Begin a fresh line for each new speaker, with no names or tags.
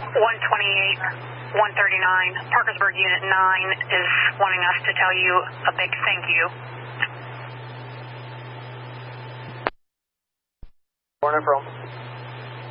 128, 139, Parkersburg Unit 9 is wanting us to tell you a big thank you.
Where from?